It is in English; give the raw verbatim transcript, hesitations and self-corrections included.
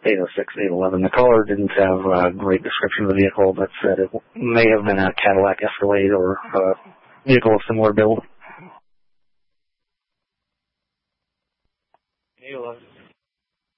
eight oh six, eight eleven. The caller didn't have a great description of the vehicle, but said it may have been a Cadillac Escalade or a vehicle of similar build. eight eleven.